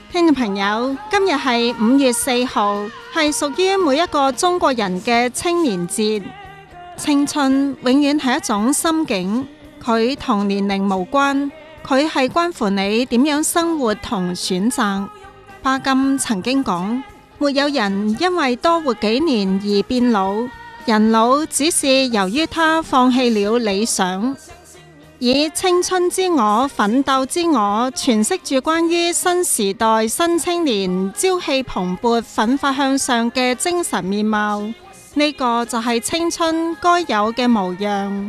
聽眾朋友，今日係5月4號，係屬於每一個中國人嘅青年節。青春永遠係一種心境，佢同年齡無關，佢係關乎你點樣生活同選擇。巴金曾經講，沒有人因為多活幾年而變老，人老只是由於他放棄了理想。以青春之我、奮鬥之我詮釋住關於新時代新青年朝氣蓬勃、奮發向上嘅精神面貌，呢個就係青春該有嘅模樣。